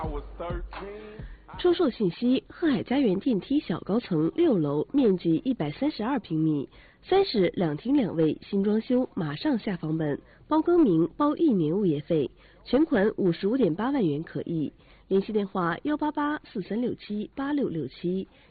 出售信息：鹤海家园电梯小高层6楼，面积132平米，3室2厅2卫，新装修，马上下房本，包更名，包1年物业费，全款55.8万元可议。联系电话：18843678667。